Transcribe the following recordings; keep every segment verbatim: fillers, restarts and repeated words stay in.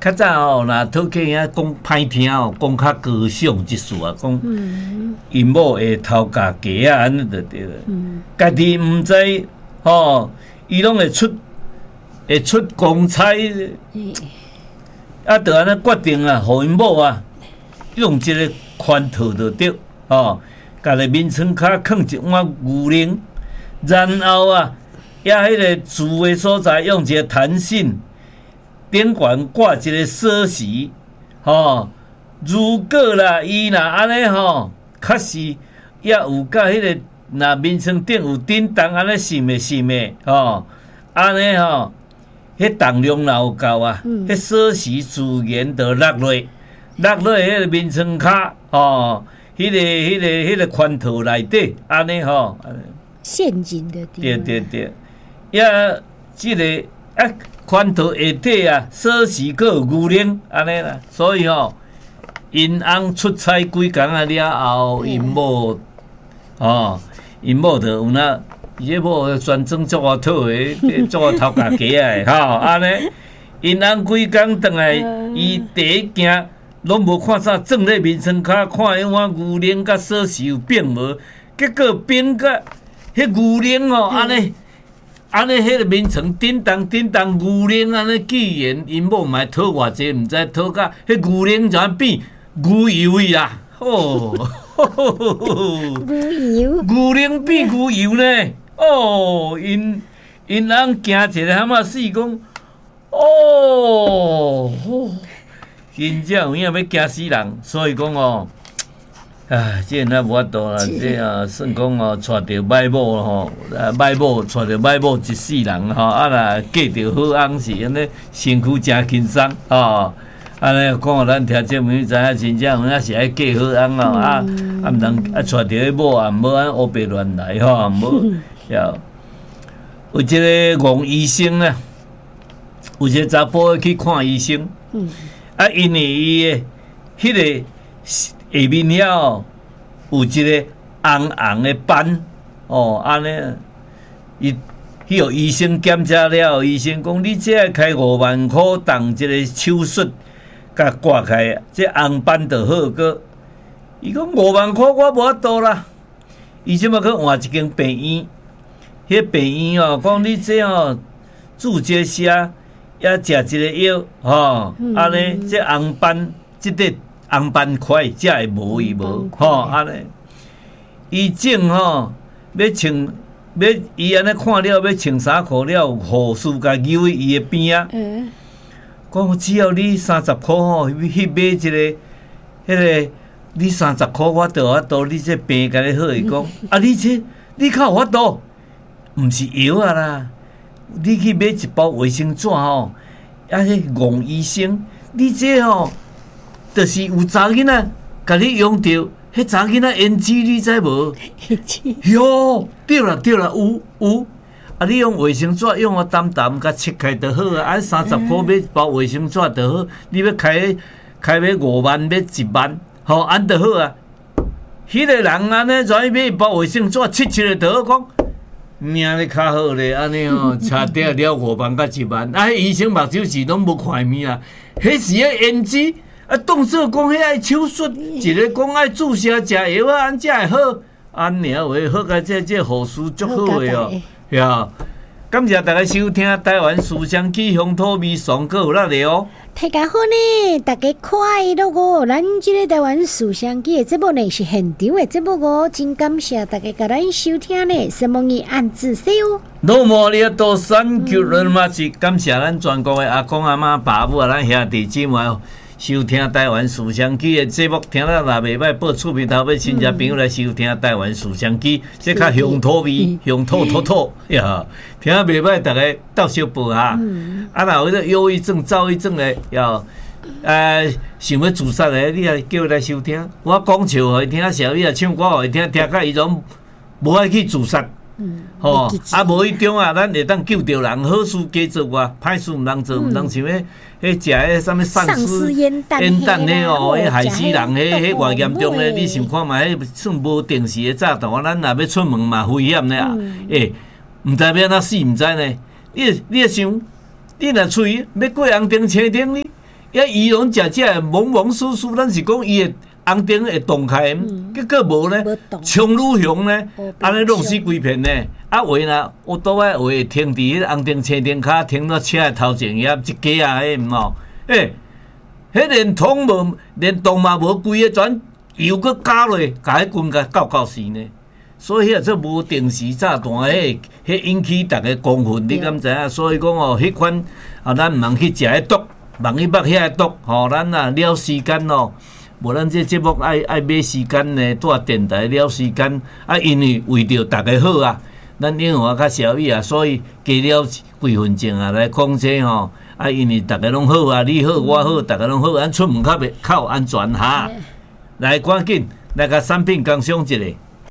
较早吼，若讨客遐讲歹听哦，讲较高尚即事啊，讲因某会偷家鸡啊，安尼就对了。家己毋知吼，伊拢会出会出公差，啊，就安尼决定啊，互因某啊，用即个圈套就对，吼，家己面床骹放一碗牛奶，然后啊，也迄个住的所在用一个弹性。顶悬挂一个锁匙，吼。如果啦，伊若安尼吼，确实也有甲迄个，若面床顶有叮当安尼闪的闪的，吼，安尼吼，迄重量若有够啊，迄、嗯、锁匙自然就落落，落落迄个面床骹，吼，迄、那个、迄、那个、迄、那个圈套内底，安尼吼， 陷阱的地对对对，也即、这个啊。圈套下底啊，锁匙阁有牛奶安尼啦，所以吼，因翁出差几工啊了后，因某哦，因某就有那，伊这某专装作我讨的，作我偷家鸡的吼，安尼，因翁几工转来，伊第一件拢无看啥，装咧面床骹看迄碗牛奶甲锁匙有变无，结果变甲迄牛奶哦安尼。安尼，迄个面床叮当叮当牛奶安尼，既然因某嘛讨偌济，毋知讨甲迄牛奶就安变牛油伊啦，哦， 牛油， 牛奶变牛油呢，哦，因因翁惊一个蛤蟆死讲，哦，真正有影要惊死人，所以讲哦。啊，这那无法度啦，这啊算讲哦，娶着歹某吼，啊歹某娶着歹某一世人吼，啊若嫁着好翁是安尼，身躯真轻松吼。安尼讲互咱听节目知影，真正有影是爱嫁好翁哦，啊啊毋通啊娶着迄某啊，无安乌白乱来吼，无要有一个王医生啊，有一个查甫去看医生，啊因为伊诶迄个。下面了有一个红红的斑，哦，安尼，伊迄个医生检查了，医生讲你这开五万块动一个手术，甲挂开，这红斑就好个。伊讲五万块我无法度啦，伊即马去换一间病院，迄、那个、病院哦，讲你这哦注射下，也食一个药，吼、哦，安尼、嗯、这红斑即个。红斑块才会无伊无，吼安尼，伊整吼要穿，要伊安尼看了要穿衫裤了，护士甲揪伊的边啊，讲只要你三十箍吼，去买一个，迄、那个你三十箍我就法度，你这病甲你好，伊讲啊你这你较有法度，毋是药啊啦，你去买一包卫生纸吼，啊迄王医生，你这吼。就是有查囡仔，甲你用着，迄查囡仔胭脂你知无？哟，对啦对啦，有有。啊，你用卫生纸用啊淡淡，甲切开就好啊。啊，三十箍买一包卫生纸就好。你要开开要五万，要一万，吼、哦，安就好啊。迄、那个人安尼怎买一包卫生纸切切个就好讲，命咧较好咧，安尼吼，差点了五万甲一万。啊，医生目睭是拢无看面啊，迄是迄胭脂。啊，当作讲迄爱手术，一个讲爱注射食药啊，安才会好，安尔话好甲这这护士足好诶哦，呀！感谢大家收听台湾思乡记乡土味上课有咱的哦。 大家好呢，大家快乐哦！咱这个台湾思乡记的节目呢是现场的节目哦，真感谢大家甲咱收听呢，希望你按自西哦。 多么你多三九人嘛是感谢咱全国的阿公阿妈爸母啊，咱兄弟姊妹。收听台湾思乡记的节目，听了若袂歹，报厝边头要亲戚朋友来收听台湾思乡记，这较乡土味，乡土土土呀，听袂歹，大家斗小报哈。嗯、啊，若有迄个忧郁症、躁郁症的，要呃想要自杀的，你也叫伊来收听。我讲笑互伊听，小伊也唱歌互伊听，听甲伊拢无爱去自杀。嗯，吼、哦，啊，无迄种啊，咱会当救着人，好事加做啊，歹事毋通做，毋通像迄迄食迄啥物丧尸烟弹迄哦，迄害死人，迄迄偌严重咧，你想看嘛？迄算无定时的炸弹，咱若要出门嘛危险咧啊！诶、嗯，毋、欸、知要安怎死，毋知呢？你你想，你若喙要过红灯青灯哩， 呀，伊拢食只蒙蒙酥酥，咱是讲伊的红灯会动开，结果无呢，冲愈凶呢，安尼弄死规片呢。啊，话呢，我倒来话停伫迄红灯车顶骹，停到车的头前遐一家啊，迄毋吼，诶，迄连桶无，连洞嘛无规个，全油搁加落，甲迄棍甲搞搞死呢。所以啊，这无定时炸弹，迄迄引起大家公愤，你敢知影？所以讲哦，迄款啊，咱毋通去食迄毒，望去捌遐毒，吼，咱啊了时间哦。无咱这节目爱爱买时间呢，带电台了时间啊，因为为着大家好啊，咱英华较小意啊，所以加了几分钟啊来讲这吼啊，因为大家拢好啊，你好我好，大家拢好，咱出门较袂较有安全哈。来，赶紧来甲产品工商一下。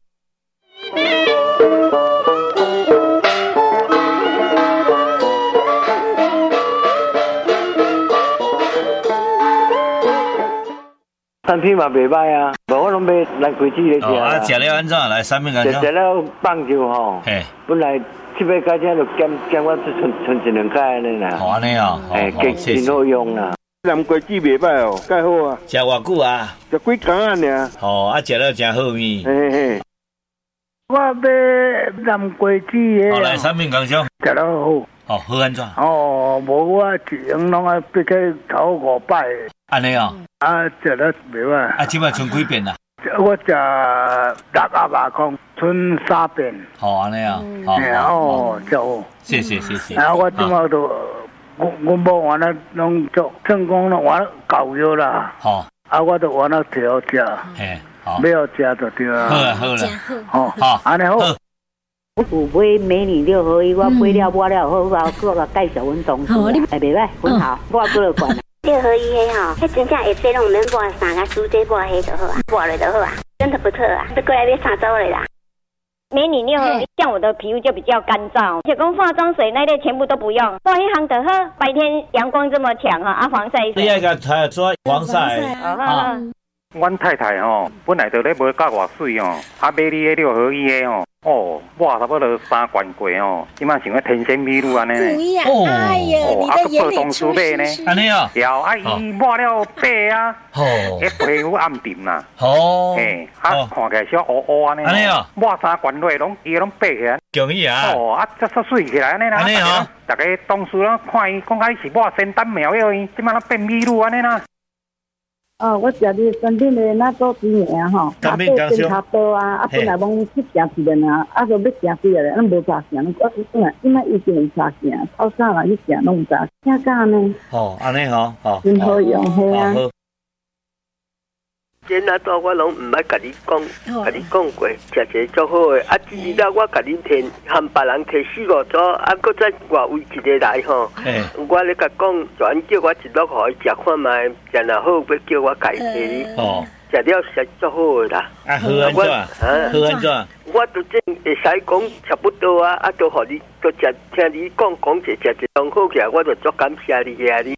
产品嘛袂歹啊，无我拢买来开始咧食。 哦，啊，食了安怎？来产品安怎？ 食了放酒吼，本来七八开车就减减我只剩剩一两开安尼啦。 好安尼哦， 哎，真好用啦。南瓜子袂歹哦，介好啊。 食偌久啊？ 食几工啊尔。 哦，啊，食了真好味。 嘿嘿。我买南瓜子诶。 好，来产品工商。 食了好。 哦，好安怎？ 哦，无我一样拢爱逼去头五百。 安尼哦。 啊，食了袂歹。 啊，即摆剩几遍啦？ 我食六啊八空，剩三遍。 好安尼啊。 哦，就。 谢谢谢谢。 啊，我即马都，我我无完了，拢做正讲了，完搞药啦。 好。 啊，我都完了调食。 嘿，好。 没有食就对啊。 好啦好啦。 好。好。安尼好。 我有买美女六合一，我买了买了好，我搁个介绍阮同事，哎，袂歹，很好，我搁了管。 六合一迄吼，迄真正会使拢免抹三个煮这抹迄就好啊，抹了就好啊，真的不错啊，这过来要三周了啦。 美女六合一，像我的皮肤就比较干燥，且讲化妆水那类全部都不用，哇，一行的好，白天阳光这么强哈，啊，防晒。 你爱个擦做防晒。 啊。 阮太太吼，本来就咧无甲偌水吼，啊买你迄六合一的吼，哦，抹差不多三罐过吼，即摆想要天仙美女安尼呢。 哦，哎呀， 哦，啊，佮报东书买呢， 安尼啊， 了啊，伊抹了白啊， 哦， 迄皮肤暗沉啦， 哦， 嘿，啊，看起来小乌乌安尼， 安尼啊， 抹三罐落拢伊拢白起来， 恭喜啊， 哦，啊，这煞水起来安尼啦， 安尼啊， 大家同事拢看伊，讲啊伊是抹仙丹苗药伊，即摆拢变美女安尼啦。 哦，我食你身边的那个几年啊吼，啊，对检查多啊，啊，本来讲去行一遍啊，啊，就要行几日，咱无查行，我本来今摆一定查行，透早啦去行拢查，听讲呢。 哦，安尼吼，哦， 真好用，嘿啊。 这那多我拢唔捌甲你讲，甲你讲过，食一个足好诶。啊，只了我甲你摕，含别人摕四五组，啊，搁再外围一个来吼。我咧甲讲，全叫我一落互伊食看卖，食若好，要叫我家己。哦，食了是足好诶啦。 啊，好安怎？啊，好安怎？ 我都真会使讲差不多啊，啊，都互你，都食听你讲讲者，食一拢好起来，我就足感谢你啊你。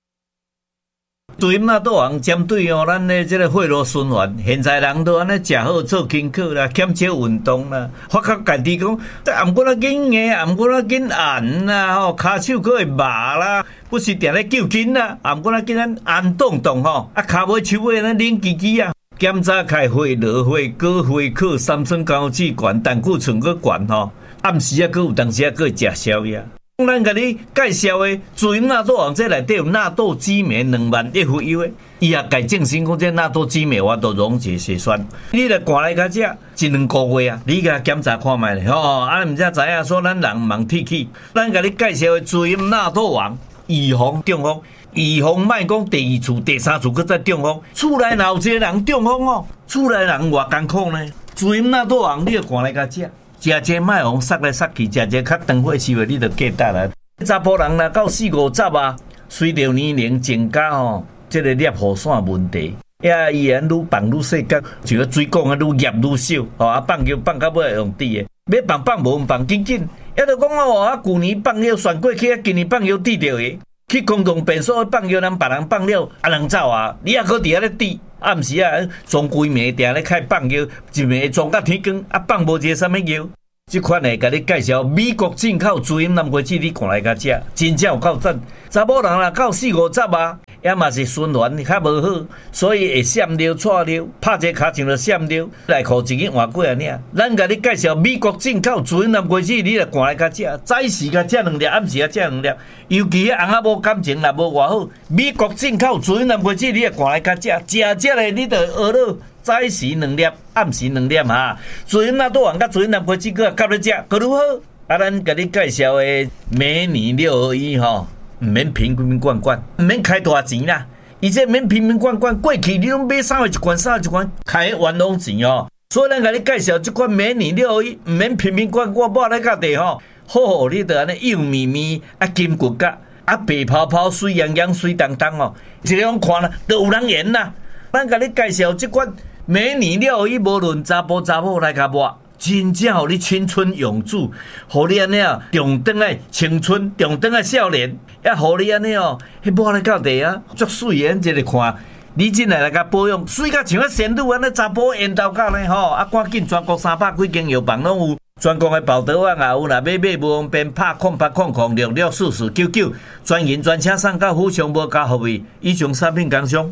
对嘛，都行针对哦，咱的这个血路循环，现在人都安尼食好做功课啦，减少运动啦，发觉家己讲，啊毋过那紧硬，啊毋过那紧按啦，吼，骹手佫会麻啦，不是定咧救筋啦，啊毋过那紧咱按动动吼，啊骹尾手尾咱冷叽叽啊，检查开血落血高血可三酸甘脂悬，胆固醇佫悬吼，暗时啊佫有当时啊佫会食宵夜。咱甲你介绍的自营纳豆王，这内底有纳豆激酶两万一副油的，伊也改证实讲这纳豆激酶我都溶解血栓。你来赶来甲食一两个月啊，你甲检查看卖咧，吼，啊毋才知影说咱人忙铁气，咱甲你介绍的自营纳豆王，预防中风，预防莫讲第二次、第三次搁再中风，厝内若有一个人中风哦，厝内人偌艰苦呢，自营纳豆王你要赶来甲食。食这卖往塞来塞去，食这较长火时候，你就记得啦。查甫人若到四五十啊，随着年龄增加吼，这个尿雨伞问题，呀，伊安愈放愈细角，就个水管啊愈严愈少，吼啊放尿放到尾用滴的，要放放无放紧紧，也就讲哦，啊旧年放尿旋过去，啊今年放尿滴着的，去公共便所放尿，咱别人放了啊人走啊，你也搁伫遐咧滴。暗时啊，装规暝定咧开放药，一暝装到天光，啊放无一个啥物药。即款诶，甲你介绍美国进口主饮南瓜子，你看来甲食，真正有够赞。查某人啦，到四五十啊， 也嘛是循环较无好，所以会闪溜、错溜，拍一个骹上就闪溜，内裤一日换几啊领。咱甲你介绍美国进口自然南瓜子，你来赶来甲食，早时甲食两粒，暗时甲食两粒。尤其迄翁仔某感情若无偌好，美国进口自然南瓜子，你来赶来甲食，食食咧你着学了早时两粒，暗时两粒哈。自然那都换甲自然南瓜子，佮夹咧食，佮如何？啊，咱甲你介绍的美女六合一吼。毋免瓶瓶罐罐，毋免开大钱啦。而且免瓶瓶罐罐，过去你拢买三月一罐，三月一罐开冤枉钱哦。所以咱甲你介绍即款美女六合一，毋免瓶瓶罐罐，抹咧家底吼，好好你着安尼幼绵绵，啊金骨甲，啊白泡泡，水洋洋，水当当哦。一个人看啦，都有人缘啦。咱甲你介绍即款美女六合一，无论查甫查某来甲抹。真正互你青春永驻，互你安尼啊，重登的青春，重登的少年，也互你安尼哦，迄抹咧到地啊，足水的，一个看，你真来来甲保养，水甲像个仙女安尼，查甫缘投到咧吼，啊，赶紧全国三百几间药房拢有，全国的报道网也有，若要买无方便，拍空八空空六六四四九九，专营专车送到府上无加服务，以上产品工商。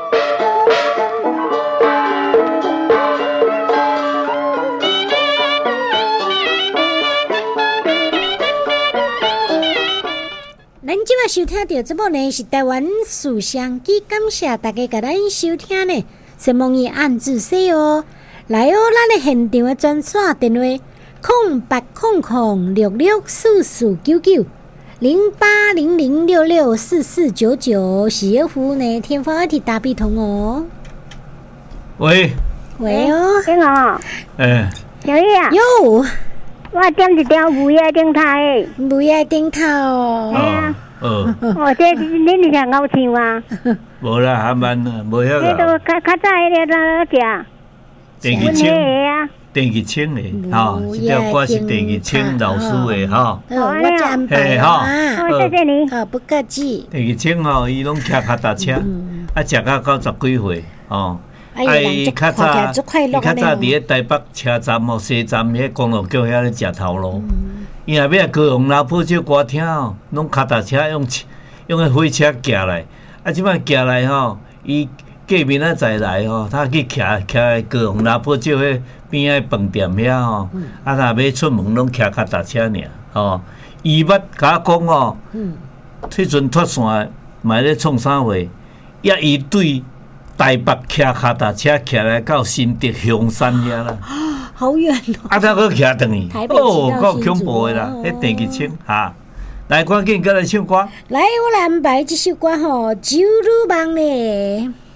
咱即摆收听到这部呢是台湾书香机，感谢大家甲咱收听呢。新闻伊按字说哦，来哦，咱的现场的专线电话：空八空空六六四四九九零八零零六六四四九九，是要服务呢天方一体大笔通哦。 喂喂哦， 你好， 哎， 小丽啊， 哟。 我点一条木叶顶头诶， 木叶顶头哦。 系啊。 哦。 哦，这恁是想熬唱啊？ 无啦，还慢啦，无遐个。 你都较较早迄个哪食？ 电吉青啊。 电吉青诶，吼，这条歌是电吉青老师诶，吼。 我这安排哈。 哦，谢谢你。 哦，不客气。 电吉青吼，伊拢骑脚踏车，啊，食到九十几岁，吼。啊，伊较早，伊较早伫咧台北车站吼，西站迄公路桥遐咧食头路。伊若要高雄老婆少歌听吼，拢脚踏车用用个火车骑来。啊，即摆骑来吼，伊隔面仔再来吼，他去骑骑高雄老婆少迄边仔饭店遐吼。啊，若要出门拢骑脚踏车尔，吼。伊捌甲我讲吼，迄阵脱线嘛咧创啥话？也伊对。台北骑脚踏车骑来到新竹香山遐啦， 好远哦！ 啊，他搁骑转去， 哦， 够恐怖的啦！迄电吉青哈，来赶紧过来唱歌。 来，我来安排这首歌吼，《酒女梦》咧。